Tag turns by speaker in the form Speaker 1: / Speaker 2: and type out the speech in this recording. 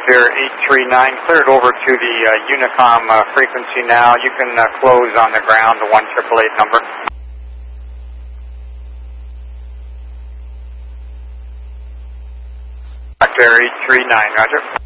Speaker 1: Vector 839, cleared over to the Unicom frequency now. You can close on the ground, the 1888 number. Vector 839, roger.